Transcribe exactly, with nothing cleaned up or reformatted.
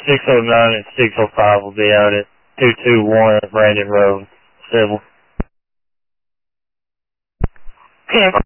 six oh nine and six oh five will be out at two two one Brandon Road, Civil. Okay.